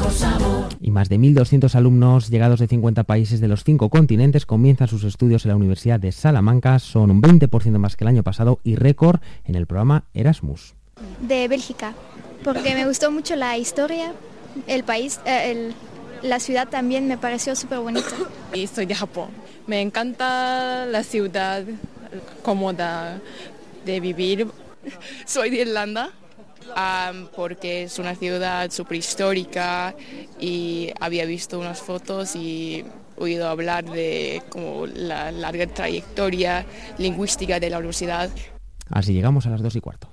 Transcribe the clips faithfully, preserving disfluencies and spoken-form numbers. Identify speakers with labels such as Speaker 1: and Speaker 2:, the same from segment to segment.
Speaker 1: Y más de mil doscientos alumnos llegados de cincuenta países de los cinco continentes comienzan sus estudios en la Universidad de Salamanca. Son un veinte por ciento más que el año pasado y récord en el programa Erasmus.
Speaker 2: De Bélgica, porque me gustó mucho la historia, el país, eh, el, la ciudad también me pareció súper bonita.
Speaker 3: Y soy de Japón. Me encanta la ciudad cómoda de vivir.
Speaker 4: Soy de Irlanda. Um, porque es una ciudad súper histórica y había visto unas fotos y oído hablar de como la larga trayectoria lingüística de la universidad.
Speaker 1: Así llegamos a las dos y cuarto.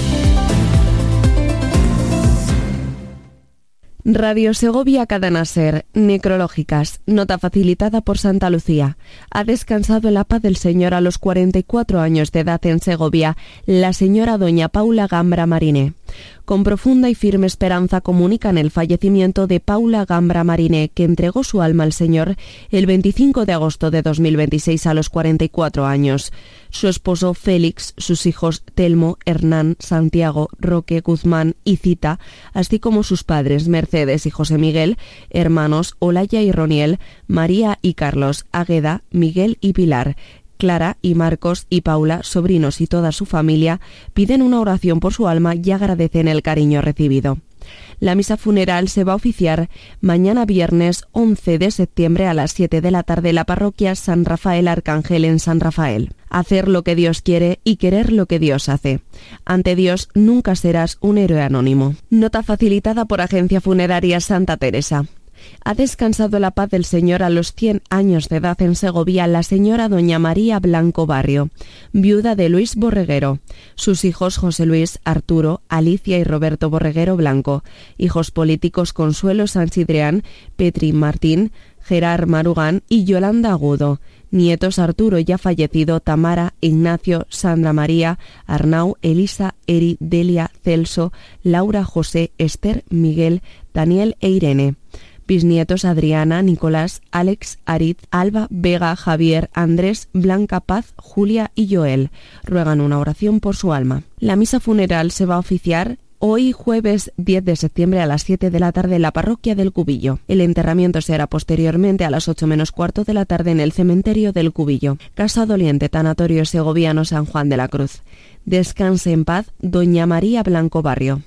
Speaker 5: Radio Segovia Cadena Ser, necrológicas, nota facilitada por Santa Lucía. Ha descansado en la paz del Señor a los cuarenta y cuatro años de edad en Segovia, la señora doña Paula Gambra Mariné. Con profunda y firme esperanza comunican el fallecimiento de Paula Gambra Mariné, que entregó su alma al Señor el veinticinco de agosto de dos mil veintiséis a los cuarenta y cuatro años. Su esposo Félix, sus hijos Telmo, Hernán, Santiago, Roque, Guzmán y Cita, así como sus padres Mercedes y José Miguel, hermanos Olaya y Roniel, María y Carlos, Águeda, Miguel y Pilar, Clara y Marcos y Paula, sobrinos y toda su familia, piden una oración por su alma y agradecen el cariño recibido. La misa funeral se va a oficiar mañana viernes once de septiembre a las siete de la tarde en la parroquia San Rafael Arcángel en San Rafael. Hacer lo que Dios quiere y querer lo que Dios hace. Ante Dios nunca serás un héroe anónimo. Nota facilitada por Agencia Funeraria Santa Teresa. Ha descansado la paz del Señor a los cien años de edad en Segovia la señora doña María Blanco Barrio, viuda de Luis Borreguero, sus hijos José Luis, Arturo, Alicia y Roberto Borreguero Blanco, hijos políticos Consuelo Sansidreán, Petri Martín, Gerard Marugán y Yolanda Agudo, nietos Arturo ya fallecido, Tamara, Ignacio, Sandra María, Arnau, Elisa, Eri, Delia, Celso, Laura, José, Esther, Miguel, Daniel e Irene. Bisnietos Adriana, Nicolás, Alex, Arit, Alba, Vega, Javier, Andrés, Blanca, Paz, Julia y Joel. Ruegan una oración por su alma. La misa funeral se va a oficiar hoy jueves diez de septiembre a las siete de la tarde en la parroquia del Cubillo. El enterramiento se hará posteriormente a las ocho menos cuarto de la tarde en el cementerio del Cubillo. Casa Doliente, Tanatorio Segoviano San Juan de la Cruz. Descanse en paz, doña María Blanco Barrio.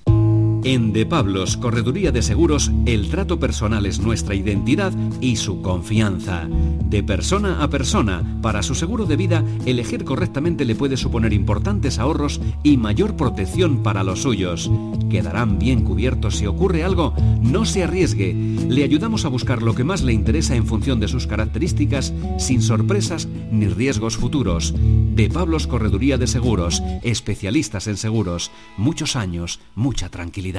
Speaker 6: En De Pablos, Correduría de Seguros, el trato personal es nuestra identidad y su confianza. De persona a persona, para su seguro de vida, elegir correctamente le puede suponer importantes ahorros y mayor protección para los suyos. Quedarán bien cubiertos si ocurre algo. No se arriesgue. Le ayudamos a buscar lo que más le interesa en función de sus características, sin sorpresas ni riesgos futuros. De Pablos, Correduría de Seguros, especialistas en seguros. Muchos años, mucha tranquilidad.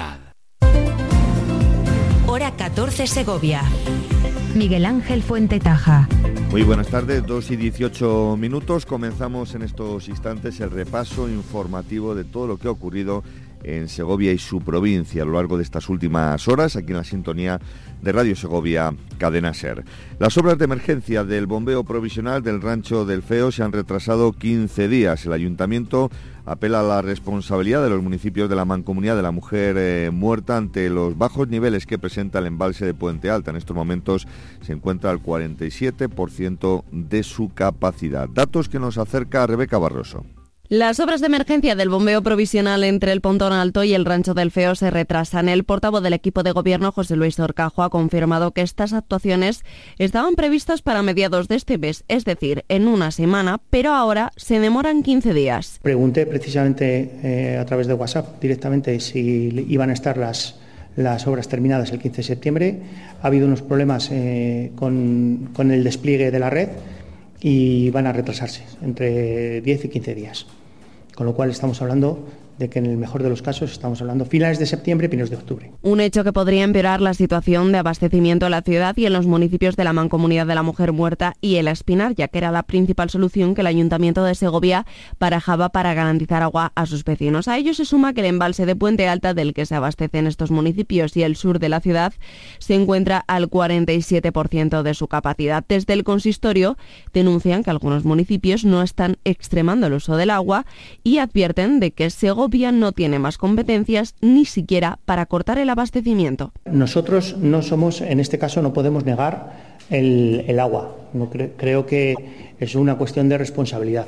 Speaker 7: Hora catorce Segovia. Miguel Ángel Fuentetaja.
Speaker 8: Muy buenas tardes, dos y dieciocho minutos. Comenzamos en estos instantes el repaso informativo de todo lo que ha ocurrido en Segovia y su provincia a lo largo de estas últimas horas, aquí en la sintonía de Radio Segovia Cadena Ser. Las obras de emergencia del bombeo provisional del Rancho del Feo se han retrasado quince días. El Ayuntamiento apela a la responsabilidad de los municipios de la Mancomunidad de la Mujer eh, Muerta ante los bajos niveles que presenta el embalse de Puente Alta. En estos momentos se encuentra al cuarenta y siete por ciento de su capacidad. Datos que nos acerca Rebeca Barroso.
Speaker 5: Las obras de emergencia del bombeo provisional entre el Pontón Alto y el Rancho del Feo se retrasan. El portavoz del equipo de gobierno, José Luis Horcajo, ha confirmado que estas actuaciones estaban previstas para mediados de este mes, es decir, en una semana, pero ahora se demoran quince días.
Speaker 9: Pregunté precisamente eh, a través de WhatsApp directamente si iban a estar las, las obras terminadas el quince de septiembre. Ha habido unos problemas eh, con, con el despliegue de la red y van a retrasarse entre diez y quince días. Con lo cual estamos hablando de que en el mejor de los casos estamos hablando finales de septiembre, primeros de octubre.
Speaker 5: Un hecho que podría empeorar la situación de abastecimiento en la ciudad y en los municipios de la Mancomunidad de la Mujer Muerta y El Espinar, ya que era la principal solución que el Ayuntamiento de Segovia barajaba para garantizar agua a sus vecinos. A ello se suma que el embalse de Puente Alta, del que se abastecen estos municipios y el sur de la ciudad, se encuentra al cuarenta y siete por ciento de su capacidad. Desde el consistorio denuncian que algunos municipios no están extremando el uso del agua y advierten de que Segovia Segovia no tiene más competencias ni siquiera para cortar el abastecimiento.
Speaker 9: Nosotros no somos, en este caso, no podemos negar el, el agua. No cre- creo que es una cuestión de responsabilidad.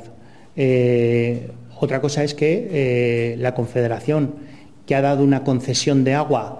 Speaker 9: Eh, otra cosa es que eh, la Confederación, que ha dado una concesión de agua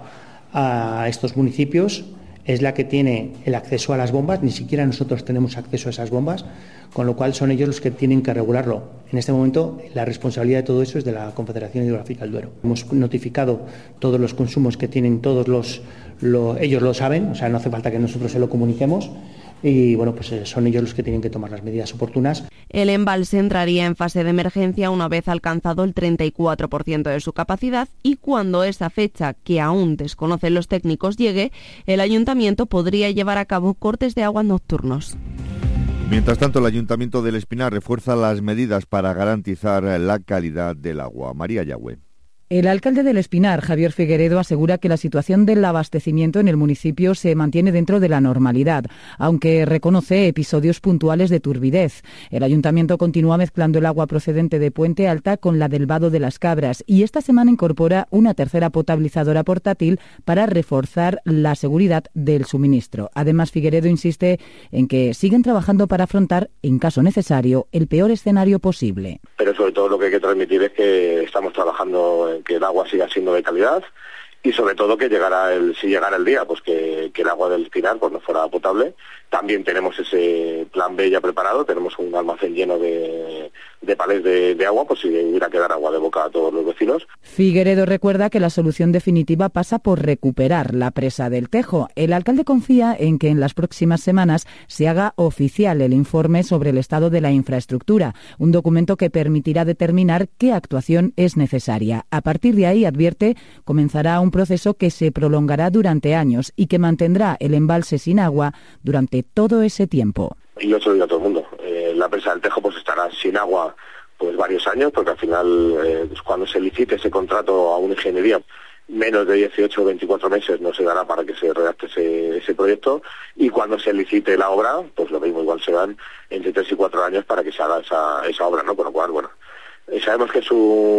Speaker 9: a estos municipios, es la que tiene el acceso a las bombas. Ni siquiera nosotros tenemos acceso a esas bombas, con lo cual son ellos los que tienen que regularlo. En este momento la responsabilidad de todo eso es de la Confederación Hidrográfica del Duero. Hemos notificado todos los consumos que tienen todos los, lo, ellos lo saben, o sea, no hace falta que nosotros se lo comuniquemos. Y bueno, pues son ellos los que tienen que tomar las medidas oportunas.
Speaker 5: El embalse entraría en fase de emergencia una vez alcanzado el treinta y cuatro por ciento de su capacidad y cuando esa fecha, que aún desconocen los técnicos, llegue, el ayuntamiento podría llevar a cabo cortes de agua nocturnos.
Speaker 8: Mientras tanto, el Ayuntamiento del Espinar refuerza las medidas para garantizar la calidad del agua. María Yagüe.
Speaker 10: El alcalde del Espinar, Javier Figueredo, asegura que la situación del abastecimiento en el municipio se mantiene dentro de la normalidad, aunque reconoce episodios puntuales de turbidez. El ayuntamiento continúa mezclando el agua procedente de Puente Alta con la del Vado de las Cabras y esta semana incorpora una tercera potabilizadora portátil para reforzar la seguridad del suministro. Además, Figueredo insiste en que siguen trabajando para afrontar, en caso necesario, el peor escenario posible.
Speaker 11: Pero sobre todo lo que hay que transmitir es que estamos trabajando en que el agua siga siendo de calidad y sobre todo que llegara el, si llegara el día, pues que, que el agua del Espinar pues no fuera potable. También tenemos ese plan B ya preparado, tenemos un almacén lleno de, de palés de, de agua, pues si hubiera que dar agua de boca a todos los vecinos.
Speaker 10: Figueredo recuerda que la solución definitiva pasa por recuperar la presa del Tejo. El alcalde confía en que en las próximas semanas se haga oficial el informe sobre el estado de la infraestructura, un documento que permitirá determinar qué actuación es necesaria. A partir de ahí, advierte, comenzará un proceso que se prolongará durante años y que mantendrá el embalse sin agua durante todo ese tiempo.
Speaker 11: Y yo se lo digo a todo el mundo, eh, la presa del Tejo pues estará sin agua pues varios años, porque al final eh, pues cuando se licite ese contrato a una ingeniería, menos de dieciocho o veinticuatro meses no se dará para que se redacte ese, ese proyecto, y cuando se licite la obra, pues lo mismo, igual se dan entre tres y cuatro años para que se haga esa, esa obra, ¿no? Con lo cual, bueno, eh, sabemos que es,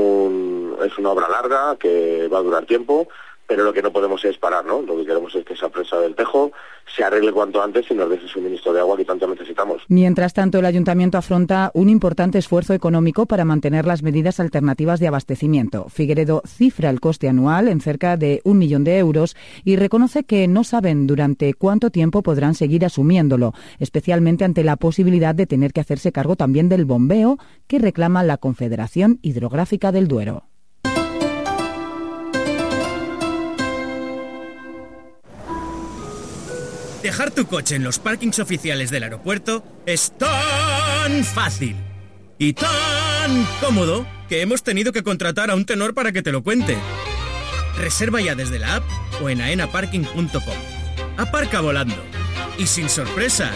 Speaker 11: un, es una obra larga, que va a durar tiempo, pero lo que no podemos es parar, ¿no? Lo que queremos es que esa presa del Tejo se arregle cuanto antes y nos dé ese suministro de agua que tanto necesitamos.
Speaker 10: Mientras tanto, el ayuntamiento afronta un importante esfuerzo económico para mantener las medidas alternativas de abastecimiento. Figueredo cifra el coste anual en cerca de un millón de euros y reconoce que no saben durante cuánto tiempo podrán seguir asumiéndolo, especialmente ante la posibilidad de tener que hacerse cargo también del bombeo que reclama la Confederación Hidrográfica del Duero.
Speaker 12: Dejar tu coche en los parkings oficiales del aeropuerto es tan fácil y tan cómodo que hemos tenido que contratar a un tenor para que te lo cuente. Reserva ya desde la app o en aena parking punto com. Aparca volando y sin sorpresas.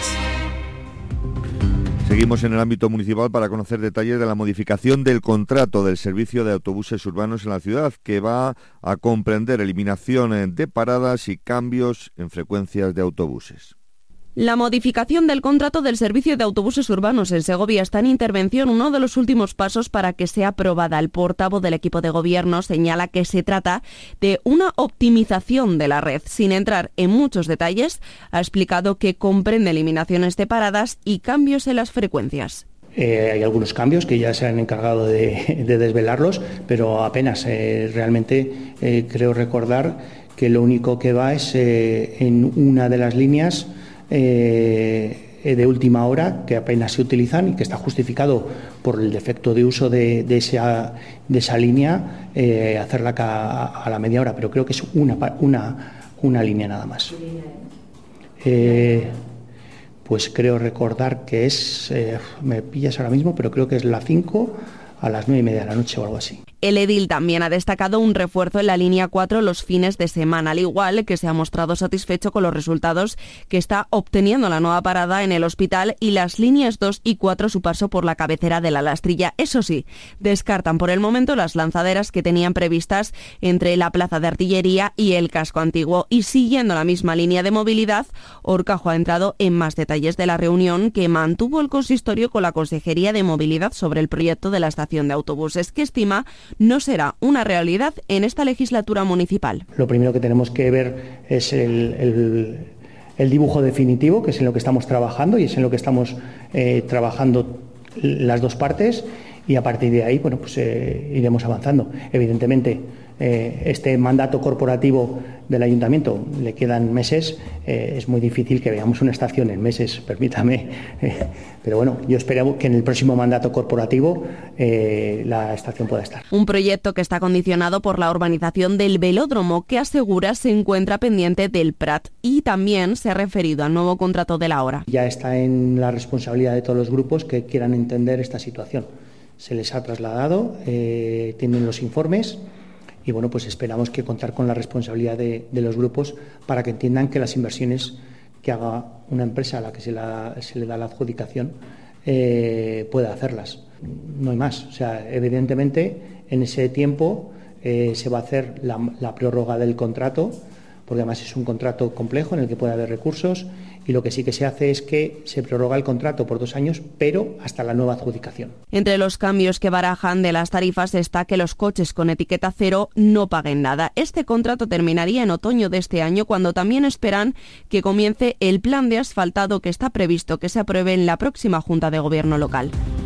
Speaker 8: Seguimos en el ámbito municipal para conocer detalles de la modificación del contrato del servicio de autobuses urbanos en la ciudad, que va a comprender eliminación de paradas y cambios en frecuencias de autobuses.
Speaker 5: La modificación del contrato del servicio de autobuses urbanos en Segovia está en intervención, uno de los últimos pasos para que sea aprobada. El portavoz del equipo de gobierno señala que se trata de una optimización de la red. Sin entrar en muchos detalles, ha explicado que comprende eliminaciones de paradas y cambios en las frecuencias.
Speaker 9: Eh, hay algunos cambios que ya se han encargado de, de desvelarlos, pero apenas. Eh, realmente eh, creo recordar que lo único que va es eh, en una de las líneas Eh, de última hora que apenas se utilizan y que está justificado por el defecto de uso de, de, esa, de esa línea, eh, hacerla a, a la media hora, pero creo que es una, una, una línea nada más. Eh, pues creo recordar que es, eh, me pillas ahora mismo, pero creo que es la cinco a las nueve y media de la noche o algo así.
Speaker 5: El edil también ha destacado un refuerzo en la línea cuatro los fines de semana, al igual que se ha mostrado satisfecho con los resultados que está obteniendo la nueva parada en el hospital y las líneas dos y cuatro su paso por la cabecera de la Lastrilla. Eso sí, descartan por el momento las lanzaderas que tenían previstas entre la Plaza de Artillería y el Casco Antiguo. Y siguiendo la misma línea de movilidad, Horcajo ha entrado en más detalles de la reunión que mantuvo el consistorio con la Consejería de Movilidad sobre el proyecto de la estación de autobuses, que estima no será una realidad en esta legislatura municipal.
Speaker 9: Lo primero que tenemos que ver es el, el, el dibujo definitivo, que es en lo que estamos trabajando y es en lo que estamos eh, trabajando las dos partes, y a partir de ahí, bueno, pues eh, iremos avanzando. Evidentemente, eh, este mandato corporativo del ayuntamiento le quedan meses, eh, es muy difícil que veamos una estación en meses, permítame, eh, pero bueno, yo espero que en el próximo mandato corporativo eh, la estación pueda estar.
Speaker 5: Un proyecto que está condicionado por la urbanización del velódromo, que asegura se encuentra pendiente del Prat, y también se ha referido al nuevo contrato de la hora.
Speaker 9: Ya está en la responsabilidad de todos los grupos que quieran entender esta situación. Se les ha trasladado, eh, tienen los informes y bueno, pues esperamos que contar con la responsabilidad de, de los grupos para que entiendan que las inversiones que haga una empresa a la que se, la, se le da la adjudicación eh, pueda hacerlas. No hay más. O sea, evidentemente en ese tiempo eh, se va a hacer la, la prórroga del contrato, porque además es un contrato complejo en el que puede haber recursos, y lo que sí que se hace es que se prorroga el contrato por dos años, pero hasta la nueva adjudicación.
Speaker 5: Entre los cambios que barajan de las tarifas está que los coches con etiqueta cero no paguen nada. Este contrato terminaría en otoño de este año, cuando también esperan que comience el plan de asfaltado que está previsto que se apruebe en la próxima Junta de Gobierno local.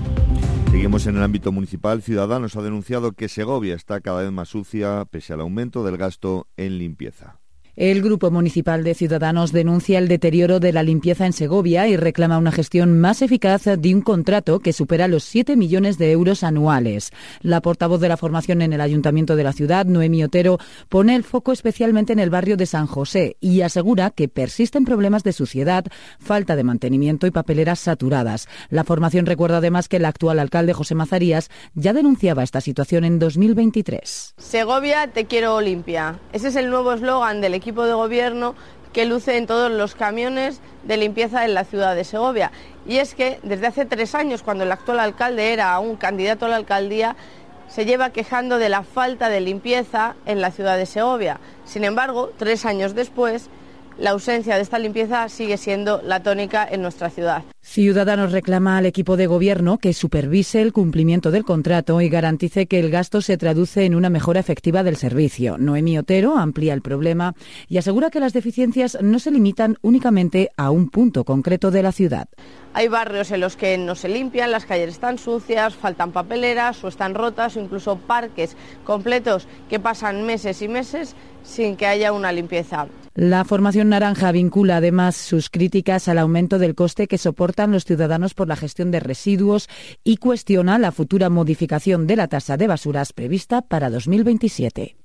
Speaker 8: Seguimos en el ámbito municipal. Ciudadanos ha denunciado que Segovia está cada vez más sucia pese al aumento del gasto en limpieza.
Speaker 10: El Grupo Municipal de Ciudadanos denuncia el deterioro de la limpieza en Segovia y reclama una gestión más eficaz de un contrato que supera los siete millones de euros anuales. La portavoz de la formación en el Ayuntamiento de la ciudad, Noemí Otero, pone el foco especialmente en el barrio de San José y asegura que persisten problemas de suciedad, falta de mantenimiento y papeleras saturadas. La formación recuerda además que el actual alcalde, José Mazarías, ya denunciaba esta situación en dos mil veintitrés.
Speaker 13: Segovia, te quiero limpia. Ese es el nuevo eslogan del equipo de gobierno que luce en todos los camiones de limpieza en la ciudad de Segovia. Y es que desde hace tres años, cuando el actual alcalde era un candidato a la alcaldía, se lleva quejando de la falta de limpieza en la ciudad de Segovia. Sin embargo, tres años después, la ausencia de esta limpieza sigue siendo la tónica en nuestra ciudad.
Speaker 10: Ciudadanos reclama al equipo de gobierno que supervise el cumplimiento del contrato y garantice que el gasto se traduce en una mejora efectiva del servicio. Noemí Otero amplía el problema y asegura que las deficiencias no se limitan únicamente a un punto concreto de la ciudad.
Speaker 13: Hay barrios en los que no se limpian, las calles están sucias, faltan papeleras o están rotas, o incluso parques completos que pasan meses y meses sin que haya una limpieza.
Speaker 10: La formación naranja vincula además sus críticas al aumento del coste que soportan los ciudadanos por la gestión de residuos y cuestiona la futura modificación de la tasa de basuras prevista para dos mil veintisiete.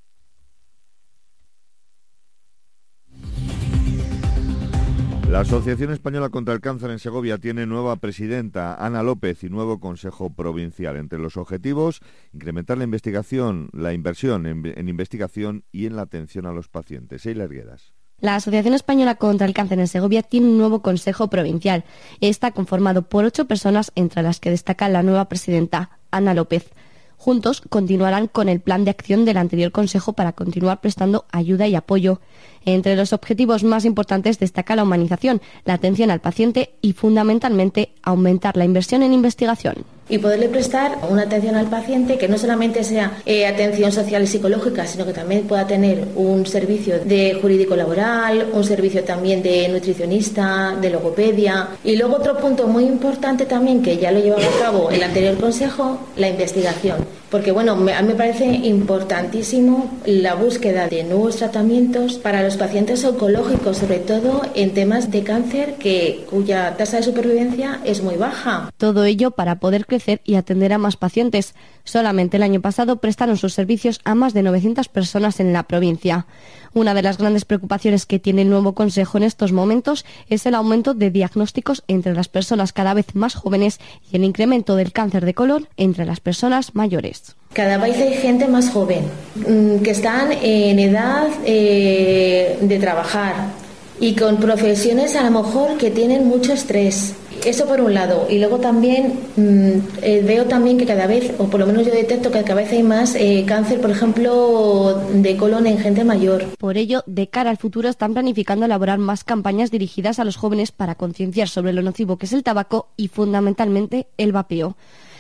Speaker 8: La Asociación Española contra el Cáncer en Segovia tiene nueva presidenta, Ana López, y nuevo Consejo Provincial. Entre los objetivos, incrementar la investigación, la inversión en, en investigación y en la atención a los pacientes. Sheila Arguedas.
Speaker 14: La Asociación Española contra el Cáncer en Segovia tiene un nuevo Consejo Provincial. Está conformado por ocho personas, entre las que destaca la nueva presidenta, Ana López. Juntos continuarán con el plan de acción del anterior Consejo para continuar prestando ayuda y apoyo. Entre los objetivos más importantes destaca la humanización, la atención al paciente y, fundamentalmente, aumentar la inversión en investigación.
Speaker 15: Y poderle prestar una atención al paciente que no solamente sea eh, atención social y psicológica, sino que también pueda tener un servicio de jurídico laboral, un servicio también de nutricionista, de logopedia. Y luego otro punto muy importante también, que ya lo llevaba a cabo el anterior consejo, la investigación. Porque bueno, me, a mí me parece importantísimo la búsqueda de nuevos tratamientos para los pacientes oncológicos, sobre todo en temas de cáncer que, cuya tasa de supervivencia es muy baja.
Speaker 14: Todo ello para poder crecer y atender a más pacientes. Solamente el año pasado prestaron sus servicios a más de novecientas personas en la provincia. Una de las grandes preocupaciones que tiene el nuevo Consejo en estos momentos es el aumento de diagnósticos entre las personas cada vez más jóvenes y el incremento del cáncer de colon entre las personas mayores.
Speaker 15: Cada vez hay gente más joven que están en edad eh, de trabajar y con profesiones a lo mejor que tienen mucho estrés. Eso por un lado. Y luego también mmm, eh, veo también que cada vez, o por lo menos yo detecto que cada vez hay más eh, cáncer, por ejemplo, de colon en gente mayor.
Speaker 14: Por ello, de cara al futuro, están planificando elaborar más campañas dirigidas a los jóvenes para concienciar sobre lo nocivo que es el tabaco y, fundamentalmente, el vapeo.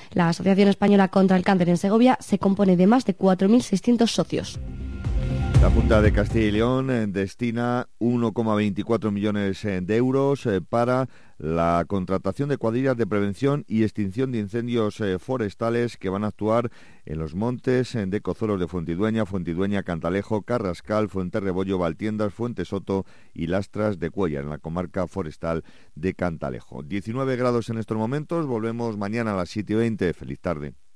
Speaker 14: La Asociación Española contra el Cáncer en Segovia se compone de más de cuatro mil seiscientos socios.
Speaker 8: La Junta de Castilla y León eh, destina uno coma veinticuatro millones eh, de euros eh, para la contratación de cuadrillas de prevención y extinción de incendios eh, forestales que van a actuar en los montes eh, de Cozolos de Fuentidueña, Fuentidueña, Cantalejo, Carrascal, Fuenterrebollo, Valtiendas, Fuentesoto y Lastras de Cuéllar, en la comarca forestal de Cantalejo. diecinueve grados en estos momentos, volvemos mañana a las siete y veinte. Feliz tarde.